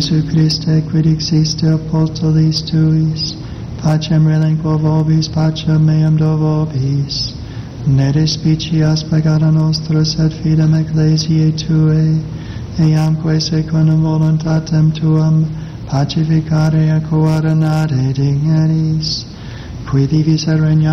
Jesu Christe, quid existe apostolis tuis, pacem relinquo vobis, pacem meam do vobis. Ne despicias pecata nostra, sed fidem ecclesiae Tuae, eamque secundum voluntatem Tuam, pacificare et coordinare digneris, qui vivis et regnat